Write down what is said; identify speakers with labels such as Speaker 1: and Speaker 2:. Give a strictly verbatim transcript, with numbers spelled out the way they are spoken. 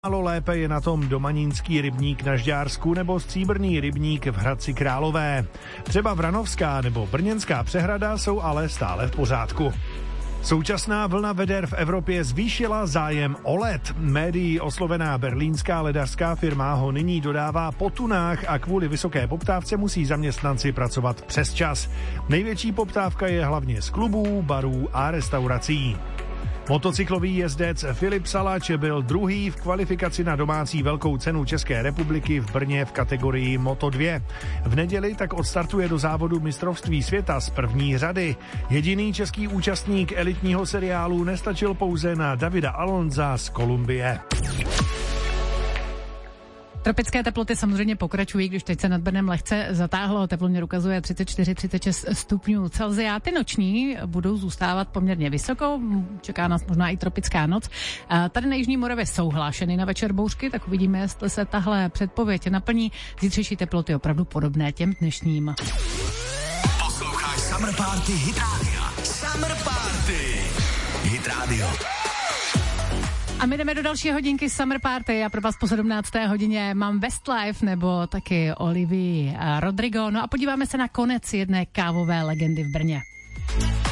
Speaker 1: Málo lépe je na tom domanínský rybník na Žďársku nebo stříbrný rybník v Hradci Králové. Třeba Vranovská nebo Brněnská přehrada jsou ale stále v pořádku. Současná vlna veder v Evropě zvýšila zájem o led. Médií oslovená berlínská ledařská firma ho nyní dodává po tunách a kvůli vysoké poptávce musí zaměstnanci pracovat přes čas. Největší poptávka je hlavně z klubů, barů a restaurací. Motocyklový jezdec Filip Salač byl druhý v kvalifikaci na domácí velkou cenu České republiky v Brně v kategorii Moto dva. V neděli tak odstartuje do závodu mistrovství světa z první řady. Jediný český účastník elitního seriálu nestačil pouze na Davida Alonza z Kolumbie.
Speaker 2: Tropické teploty samozřejmě pokračují, když teď se nad Brnem lehce zatáhlo. Teploměr ukazuje třicet čtyři třicet šest stupňů Celsia. Ty noční budou zůstávat poměrně vysoko. Čeká nás možná i tropická noc. Tady na Jižní Moravě jsou hlášeny na večer bouřky, tak uvidíme, jestli se tahle předpověď naplní. Zítřejší teploty opravdu podobné těm dnešním.
Speaker 3: Posloucháš Summer Party Hit Radio. Summer Party Hit Radio.
Speaker 2: A my jdeme do další hodinky Summer Party a pro vás po sedmnácté hodině mám Westlife nebo taky Olivia Rodrigo. No a podíváme se na konec jedné kávové legendy v Brně.